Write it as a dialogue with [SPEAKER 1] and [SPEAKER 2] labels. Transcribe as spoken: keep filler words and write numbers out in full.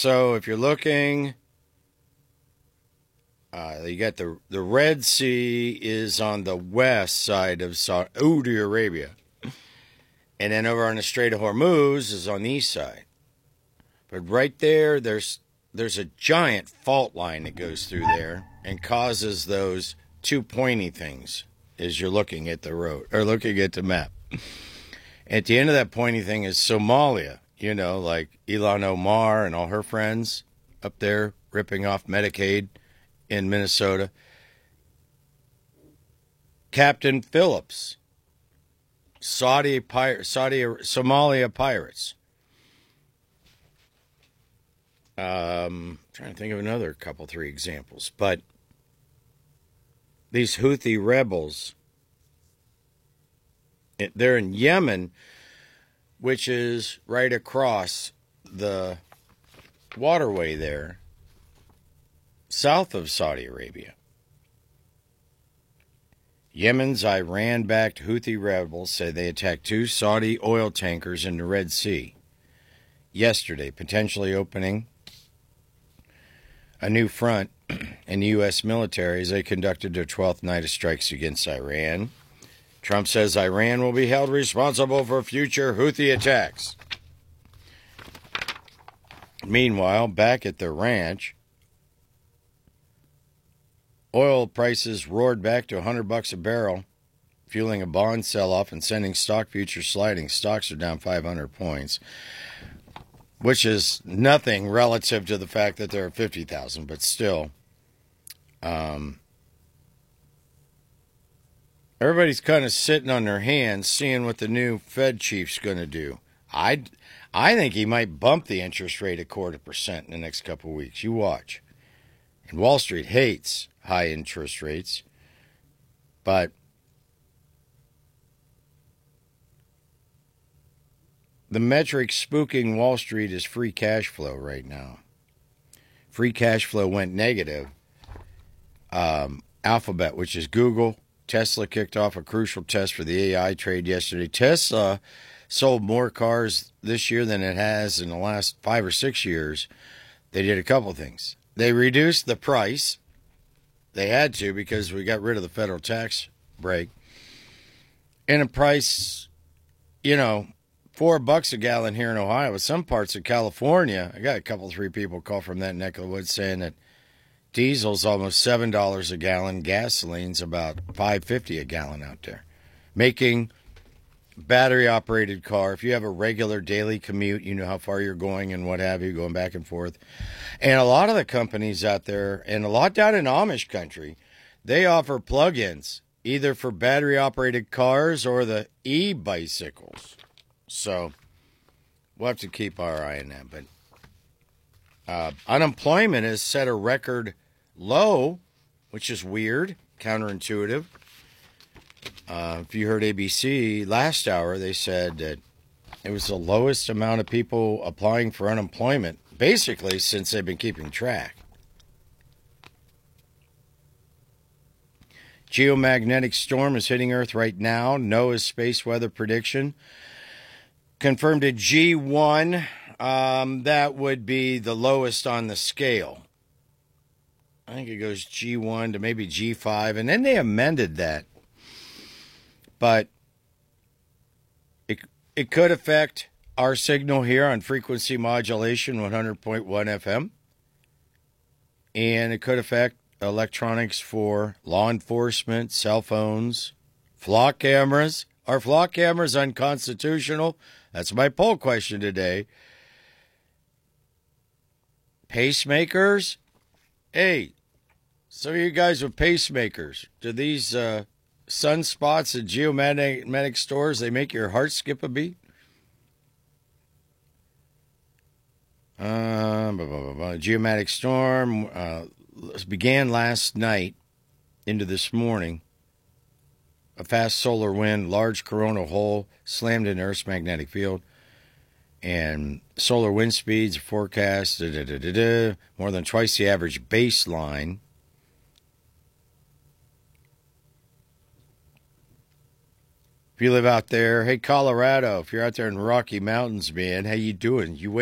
[SPEAKER 1] So if you're looking, uh, you got the the Red Sea is on the west side of Saudi Arabia. And then over on the Strait of Hormuz is on the east side. But right there, there's there's a giant fault line that goes through there and causes those two pointy things as you're looking at the road or looking at the map. At the end of that pointy thing is Somalia, you know, like Ilhan Omar and all her friends up there ripping off Medicaid in Minnesota. Captain Phillips, Saudi, pir- Saudi Somalia pirates. Um, trying to think of another couple, three examples. But these Houthi rebels, they're in Yemen, which is right across the waterway there, south of Saudi Arabia. Yemen's Iran-backed Houthi rebels say they attacked two Saudi oil tankers in the Red Sea yesterday, potentially opening a new front in the U S military as they conducted their twelfth night of strikes against Iran. Trump says Iran will be held responsible for future Houthi attacks. Meanwhile, back at their ranch, oil prices roared back to one hundred bucks a barrel, fueling a bond sell-off and sending stock futures sliding. Stocks are down five hundred points, which is nothing relative to the fact that they're at fifty thousand, but still. Um, everybody's kind of sitting on their hands, seeing what the new Fed chief's going to do. I, I think he might bump the interest rate a quarter percent in the next couple of weeks. You watch. And Wall Street hates high interest rates, but the metric spooking Wall Street is free cash flow right now. Free cash flow went negative. Um, Alphabet, which is Google, Tesla kicked off a crucial test for the A I trade yesterday. Tesla sold more cars this year than it has in the last five or six years. They did a couple things. They reduced the price. They had to because we got rid of the federal tax break. And the price, you know, four bucks a gallon here in Ohio. With some parts of California, I got a couple, three people call from that neck of the woods saying that diesel's almost seven dollars a gallon. Gasoline's about five fifty a gallon out there. Making battery-operated car, if you have a regular daily commute, you know how far you're going and what have you, going back and forth. And a lot of the companies out there, and a lot down in Amish country, they offer plug-ins, either for battery-operated cars or the e-bicycles. So we'll have to keep our eye on that. But uh, unemployment has set a record low, which is weird, counterintuitive. Uh, if you heard A B C last hour, they said that it was the lowest amount of people applying for unemployment, basically, since they've been keeping track. Geomagnetic storm is hitting Earth right now. NOAA's space weather prediction confirmed a G one. Um, that would be the lowest on the scale. I think it goes G one to maybe G five, and then they amended that. But it it could affect our signal here on frequency modulation, one hundred point one F M. And it could affect electronics for law enforcement, cell phones, flock cameras. Are flock cameras unconstitutional? That's my poll question today. Pacemakers? Hey, some of you guys with pacemakers, do these uh, sunspots at geomagnetic stores, they make your heart skip a beat? Uh, blah, blah, blah, blah. Geomagnetic storm uh, began last night into this morning. A fast solar wind, large coronal hole slammed into Earth's magnetic field. And solar wind speeds forecast da, da, da, da, da, more than twice the average baseline. If you live out there, hey, Colorado, if you're out there in the Rocky Mountains, man, how you doing? You